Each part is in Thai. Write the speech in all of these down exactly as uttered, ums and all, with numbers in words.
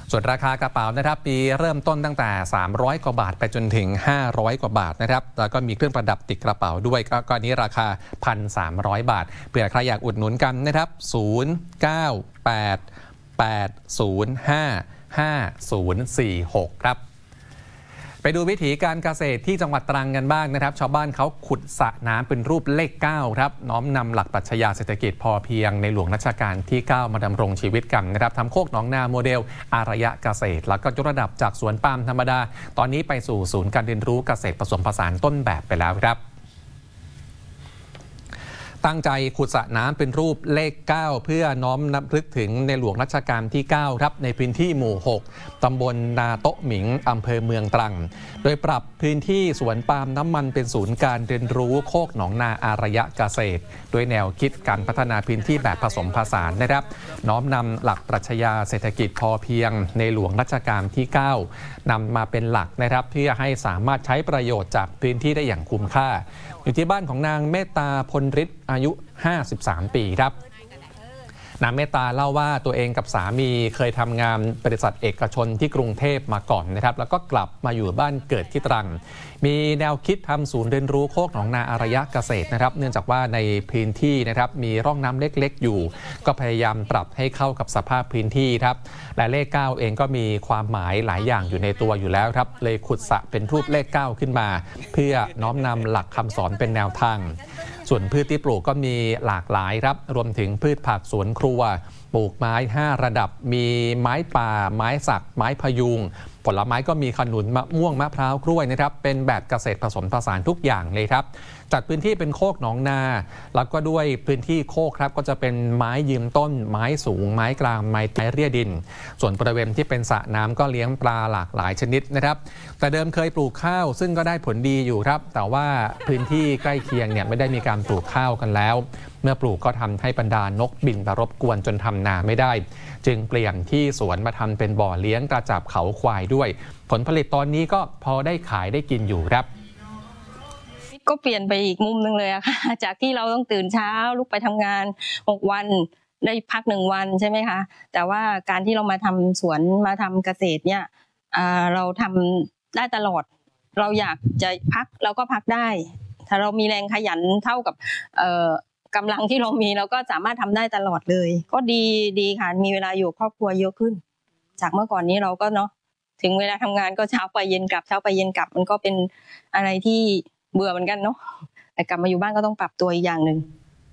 ส่วนราคากระเป๋านะครับปีเริ่มต้นตั้งแต่สามร้อยกว่าบาทไปจนถึงห้าร้อยกว่าบาทนะครับแล้วก็มีเครื่องประดับติดกระเป๋าด้วยก็อันนี้ราคา หนึ่งพันสามร้อย บาทเผื่อใครอยากอุดหนุนกันนะครับศูนย์ เก้า แปด แปด ศูนย์ ห้า ห้า ศูนย์ สี่ หกครับไปดูวิถีการเกษตรที่จังหวัดตรังกันบ้างนะครับชาวบ้านเขาขุดสระน้ำเป็นรูปเลขเก้าครับน้อมนำหลักปรัชญาเศรษฐกิจพอเพียงในหลวงรัชกาลที่เก้ามาดำรงชีวิตกันนะครับทำโคกหนองนาโมเดลอารยะเกษตรแล้วก็ยกระดับจากสวนปาล์มธรรมดาตอนนี้ไปสู่ศูนย์การเรียนรู้เกษตรผสมผสานต้นแบบไปแล้วครับตั้งใจขุดสระน้ำเป็นรูปเลขเก้าเพื่อน้อมนำลึกถึงในหลวงรัชกาลที่เก้าครับในพื้นที่หมู่หกตำบลนาโต๊ะหมิงอำเภอเมืองตรังโดยปรับพื้นที่สวนปาล์มน้ำมันเป็นศูนย์การเรียนรู้โคกหนองนาอารยะเกษตรด้วยแนวคิดการพัฒนาพื้นที่แบบผสมผสานนะครับน้อมนำหลักปรัชญาเศรษฐกิจพอเพียงในหลวงรัชกาลที่เก้านำมาเป็นหลักนะครับเพื่อให้สามารถใช้ประโยชน์จากพื้นที่ได้อย่างคุ้มค่าอยู่ที่บ้านของนางเมตตาพลฤทธิ์อายุห้าสิบสามปีครับนางเมตตาเล่าว่าตัวเองกับสามีเคยทำงานบริษัทเอกชนที่กรุงเทพมาก่อนนะครับแล้วก็กลับมาอยู่บ้านเกิดที่ตรังมีแนวคิดทำศูนย์เรียนรู้โคกหนองนาอารยะเกษตรนะครับเนื่องจากว่าในพื้นที่นะครับมีร่องน้ำเล็กๆอยู่ก็พยายามปรับให้เข้ากับสภาพพื้นที่ครับและเลขเก้าเองก็มีความหมายหลายอย่างอยู่ในตัวอยู่แล้วครับเลยขุดสระเป็นรูปเลขเก้าขึ้นมาเพื่อน้อมนำหลักคำสอนเป็นแนวทางส่วนพืชที่ปลูกก็มีหลากหลายครับรวมถึงพืชผักสวนครัวปลูกไม้ห้าระดับมีไม้ป่าไม้สักไม้พยุงผลไม้ก็มีขนุนมะม่วงมะพร้าวกล้วยนะครับเป็นแบบเกษตรผสมผสานทุกอย่างเลยครับจัดพื้นที่เป็นโคกหนองนาแล้วก็ด้วยพื้นที่โคกครับก็จะเป็นไม้ยืนต้นไม้สูงไม้กลางไม้เรียดินส่วนบริเวณที่เป็นสระน้ำก็เลี้ยงปลาหลากหลายชนิดนะครับแต่เดิมเคยปลูกข้าวซึ่งก็ได้ผลดีอยู่ครับแต่ว่าพื้นที่ใกล้เคียงเนี่ยไม่ได้มีการปลูกข้าวกันแล้วเมื่อปลูกก็ทำให้บรรดานกบินมารบกวนจนทำนาไม่ได้จึงเปลี่ยนที่สวนมาทำเป็นบ่อเลี้ยงกระจับเขาควายด้วยผลผลิตตอนนี้ก็พอได้ขายได้กินอยู่ครับก็เปลี่ยนไปอีกมุมนึงเลยอะค่ะจากที่เราต้องตื่นเช้าลุกไปทำงานหกวันได้พักหนึ่งวันใช่ไหมคะแต่ว่าการที่เรามาทำสวนมาทำเกษตรเนี่ยเราทำได้ตลอดเราอยากจะพักเราก็พักได้ถ้าเรามีแรงขยันเท่ากับกำลังที่เรามีเราก็สามารถทำได้ตลอดเลยก็ดีดีค่ะมีเวลาอยู่ครอบครัวเยอะขึ้นจากเมื่อก่อนนี้เราก็เนาะถึงเวลาทำงานก็เช้าไปเย็นกลับเช้าไปเย็นกลับมันก็เป็นอะไรที่เบื่อเหมือนกันเนาะแต่กลับมาอยู่บ้านก็ต้องปรับตัวอีกอย่างหนึ่ง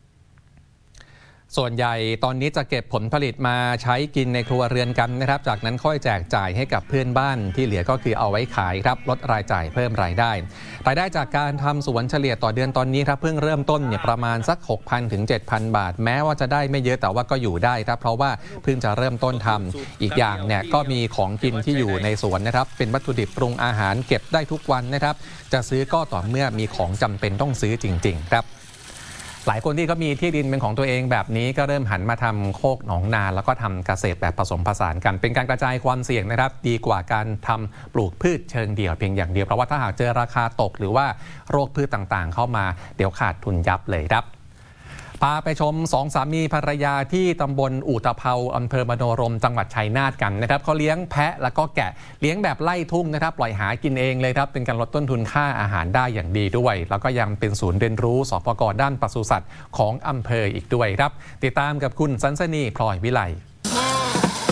ส่วนใหญ่ตอนนี้จะเก็บผลผลิตมาใช้กินในครัวเรือนกันนะครับจากนั้นค่อยแจกจ่ายให้กับเพื่อนบ้านที่เหลือก็คือเอาไว้ขายครับลดรายจ่ายเพิ่มรายได้รายได้จากการทำสวนเฉลี่ยต่อเดือนตอนนี้ครับเพิ่งเริ่มต้นเนี่ยประมาณสัก หกพัน ถึง เจ็ดพัน บาทแม้ว่าจะได้ไม่เยอะแต่ว่าก็อยู่ได้ครับเพราะว่าเพิ่งจะเริ่มต้นทำอีกอย่างเนี่ยก็มีของกินที่อยู่ในสวนนะครับเป็นวัตถุดิบปรุงอาหารเก็บได้ทุกวันนะครับจะซื้อก็ต่อเมื่อมีของจำเป็นต้องซื้อจริงๆครับหลายคนที่เขามีที่ดินเป็นของตัวเองแบบนี้ก็เริ่มหันมาทำโคกหนองนาแล้วก็ทำเกษตรแบบผสมผสานกันเป็นการกระจายความเสี่ยงนะครับดีกว่าการทำปลูกพืชเชิงเดี่ยวเพียงอย่างเดียวเพราะว่าถ้าหากเจอราคาตกหรือว่าโรคพืชต่างๆเข้ามาเดี๋ยวขาดทุนยับเลยครับพาไปชมสองสามีภรรยาที่ตำบลอู่ตะเภาอำเภอมโนรมจังหวัดชัยนาทกันนะครับเขาเลี้ยงแพะแล้วก็แกะเลี้ยงแบบไล่ทุ่งนะครับปล่อยหากินเองเลยครับเป็นการลดต้นทุนค่าอาหารได้อย่างดีด้วยแล้วก็ยังเป็นศูนย์เรียนรู้สปก.ด้านปศุสัตว์ของอำเภออีกด้วยครับติดตามกับคุณสันสนีพลอยวิไล